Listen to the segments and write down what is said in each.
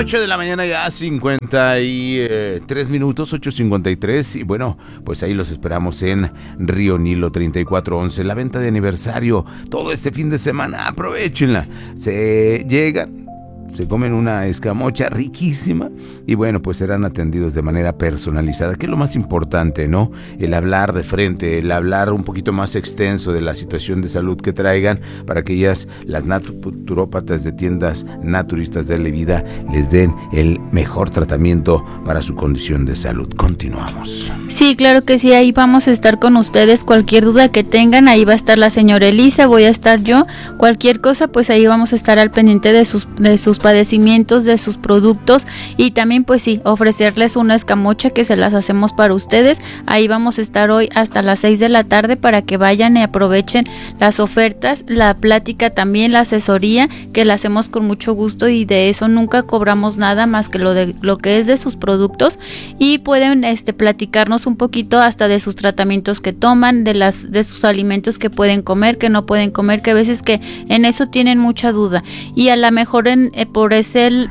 8 de la mañana ya, 53 minutos, 8:53. Y bueno, pues ahí los esperamos en Río Nilo 3411. La venta de aniversario todo este fin de semana. Aprovechenla. Se llegan, se comen una escamocha riquísima y bueno, pues serán atendidos de manera personalizada, que es lo más importante, ¿no? El hablar de frente, el hablar un poquito más extenso de la situación de salud que traigan para que ellas, las naturópatas de tiendas naturistas de la vida, les den el mejor tratamiento para su condición de salud. Continuamos. Sí, claro que sí, ahí vamos a estar con ustedes. Cualquier duda que tengan, ahí va a estar la señora Elisa, voy a estar yo. Cualquier cosa, pues ahí vamos a estar al pendiente de sus padecimientos, de sus productos, y también pues sí, ofrecerles una escamocha que se las hacemos para ustedes. Ahí vamos a estar hoy hasta las 6 de la tarde para que vayan y aprovechen las ofertas, la plática también, la asesoría, que la hacemos con mucho gusto y de eso nunca cobramos nada más que lo que es de sus productos, y pueden platicarnos un poquito hasta de sus tratamientos que toman, de sus alimentos que pueden comer, que no pueden comer, que a veces que en eso tienen mucha duda, y a lo mejor por ese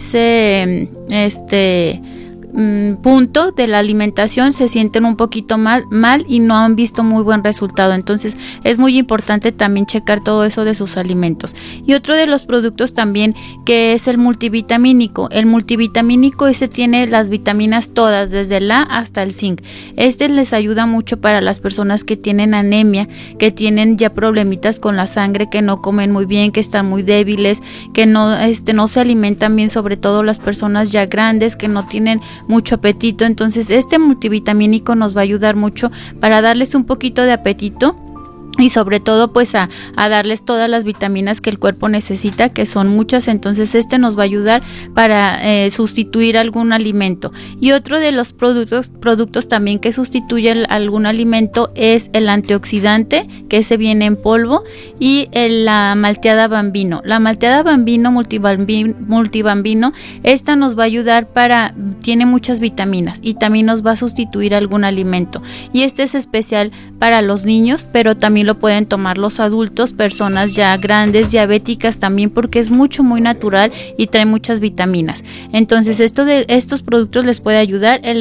punto de la alimentación se sienten un poquito mal y no han visto muy buen resultado. Entonces es muy importante también checar todo eso de sus alimentos. Y otro de los productos también, que es el multivitamínico. El multivitamínico ese tiene las vitaminas todas, desde el A hasta el zinc. Les ayuda mucho para las personas que tienen anemia, que tienen ya problemitas con la sangre, que no comen muy bien, que están muy débiles, que no se alimentan bien, sobre todo las personas ya grandes que no tienen mucho apetito. Entonces este multivitamínico nos va a ayudar mucho para darles un poquito de apetito y sobre todo pues a darles todas las vitaminas que el cuerpo necesita, que son muchas. Entonces nos va a ayudar para sustituir algún alimento. Y otro de los productos también que sustituye algún alimento es el antioxidante, que ese viene en polvo, y la malteada bambino. La malteada bambino, multibambino, esta nos va a ayudar tiene muchas vitaminas y también nos va a sustituir algún alimento. Y es especial para los niños, pero también lo pueden tomar los adultos, personas ya grandes, diabéticas también, porque es muy natural y trae muchas vitaminas. Entonces estos productos les puede ayudar. El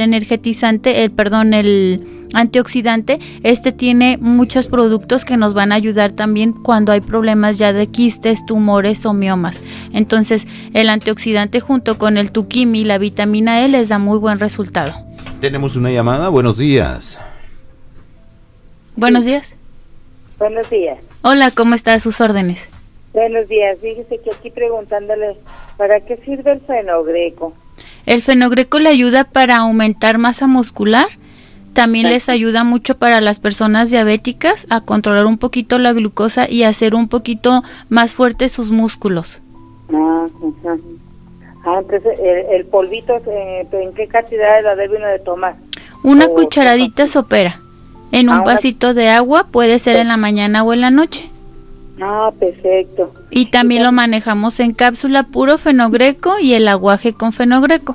antioxidante, tiene muchos productos que nos van a ayudar también cuando hay problemas ya de quistes, tumores o miomas. Entonces el antioxidante junto con el Tuquimi y la vitamina E les da muy buen resultado. Tenemos una llamada. Buenos días. Buenos días. Buenos días. Hola, ¿cómo está? A sus órdenes. Buenos días. Fíjese que aquí preguntándole, ¿para qué sirve el fenogreco? El fenogreco le ayuda para aumentar masa muscular. También les ayuda mucho para las personas diabéticas a controlar un poquito la glucosa y hacer un poquito más fuertes sus músculos. Entonces el polvito, ¿en qué cantidad la debe uno de tomar? Una cucharadita sopera. En un vasito de agua, puede ser en la mañana o en la noche. Perfecto. Y también lo manejamos en cápsula puro fenogreco y el aguaje con fenogreco.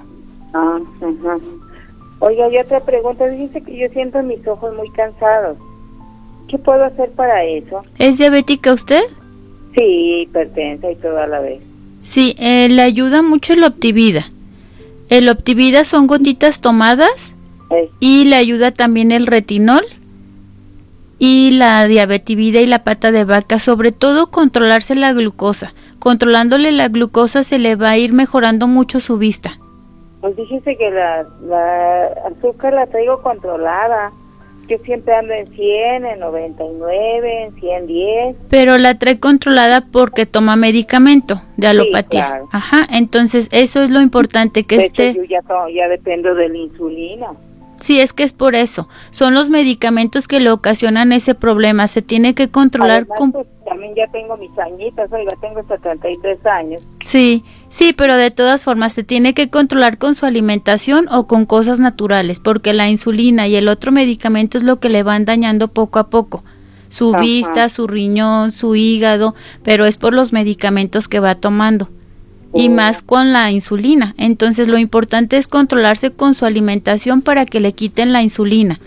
Oiga, y otra pregunta, dice que yo siento mis ojos muy cansados. ¿Qué puedo hacer para eso? ¿Es diabética usted? Sí, hipertensa y todo a la vez. Sí, le ayuda mucho el Optivida. El Optivida son gotitas tomadas y le ayuda también el retinol y la diabetivida y la pata de vaca, sobre todo controlarse la glucosa. Controlándole la glucosa se le va a ir mejorando mucho su vista. Pues fíjese que la azúcar la traigo controlada. Yo siempre ando en 100, en 99, en 110. Pero la trae controlada porque toma medicamento de alopatía. Sí, claro. Ajá, entonces eso es lo importante, que de hecho, yo ya dependo de la insulina. Sí, es que es por eso. Son los medicamentos que le ocasionan ese problema. Se tiene que controlar. Además, pues, también ya tengo mis añitas, oiga, tengo 73 años. Sí, pero de todas formas se tiene que controlar con su alimentación o con cosas naturales, porque la insulina y el otro medicamento es lo que le van dañando poco a poco. Su vista, su riñón, su hígado, pero es por los medicamentos que va tomando. Y más con la insulina. Entonces lo importante es controlarse con su alimentación para que le quiten la insulina.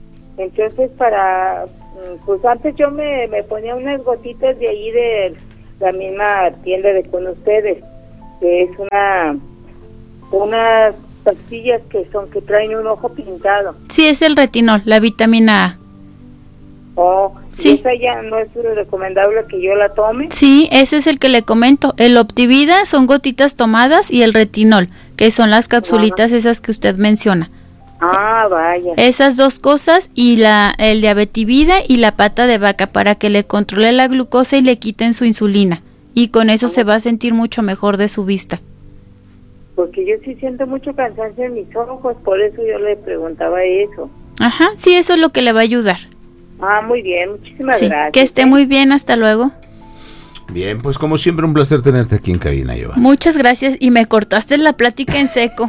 Entonces para pues antes yo me ponía unas gotitas de ahí la misma tienda de con ustedes, que es unas pastillas que traen un ojo pintado. Sí, es el retinol, la vitamina A. Oh, sí. ¿Esa ya no es recomendable que yo la tome? Sí, ese es el que le comento. El Optivida son gotitas tomadas y el retinol, que son las capsulitas esas que usted menciona. Ah, vaya. Esas dos cosas y el Diabetivida y la pata de vaca para que le controle la glucosa y le quiten su insulina. Y con eso se va a sentir mucho mejor de su vista. Porque yo sí siento mucho cansancio en mis ojos, por eso yo le preguntaba eso. Ajá, sí, eso es lo que le va a ayudar. Ah, muy bien, muchísimas gracias. Que esté muy bien, hasta luego. Bien, pues como siempre un placer tenerte aquí en cabina, Giovanna. Muchas gracias y me cortaste la plática en seco.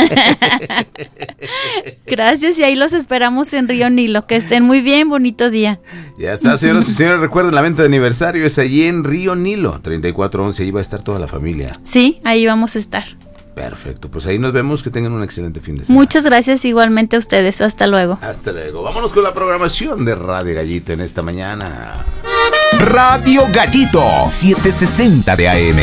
Gracias y ahí los esperamos en Río Nilo. Que estén muy bien, bonito día. Ya está, señoras y señores, recuerden, la venta de aniversario es allí en Río Nilo, 3411, ahí va a estar toda la familia. Sí, ahí vamos a estar. Perfecto, pues ahí nos vemos, que tengan un excelente fin de semana. Muchas gracias igualmente a ustedes, hasta luego. Hasta luego, vámonos con la programación de Radio Gallito en esta mañana. Radio Gallito, 760 de AM.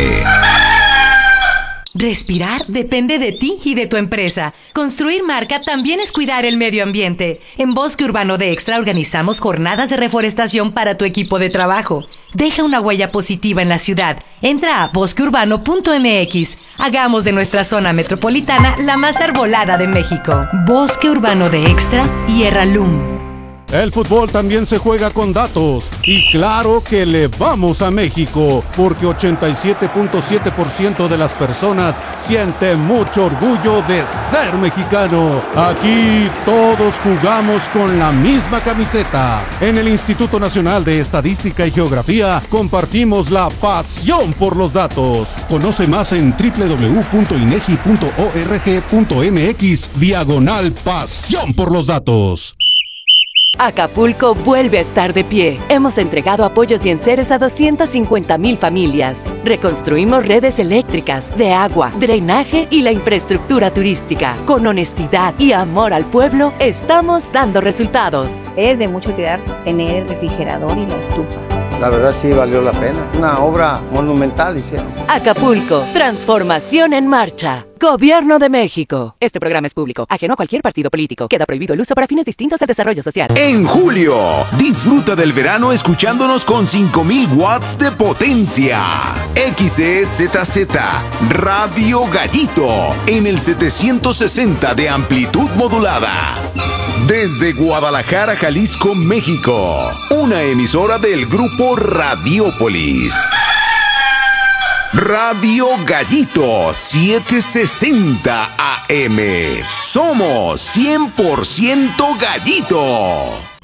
Respirar depende de ti y de tu empresa. Construir marca también es cuidar el medio ambiente. En Bosque Urbano de Extra organizamos jornadas de reforestación para tu equipo de trabajo. Deja una huella positiva en la ciudad. Entra a bosqueurbano.mx. Hagamos de nuestra zona metropolitana la más arbolada de México. Bosque Urbano de Extra y Erralum. El fútbol también se juega con datos y claro que le vamos a México porque 87.7% de las personas siente mucho orgullo de ser mexicano. Aquí todos jugamos con la misma camiseta. En el Instituto Nacional de Estadística y Geografía compartimos la pasión por los datos. Conoce más en www.inegi.org.mx/pasión por los datos. Acapulco vuelve a estar de pie. Hemos entregado apoyos y enseres a 250,000 familias. Reconstruimos redes eléctricas, de agua, drenaje y la infraestructura turística. Con honestidad y amor al pueblo, estamos dando resultados. Es de mucho cuidar tener el refrigerador y la estufa. La verdad sí valió la pena. Una obra monumental hicieron. Acapulco, transformación en marcha. Gobierno de México. Este programa es público, ajeno a cualquier partido político. Queda prohibido el uso para fines distintos al desarrollo social. En julio, disfruta del verano escuchándonos con 5,000 watts de potencia. XEZZ, Radio Gallito, en el 760 de amplitud modulada. Desde Guadalajara, Jalisco, México. Una emisora del grupo Radiópolis. Radio Gallito 760 AM. Somos 100% Gallito.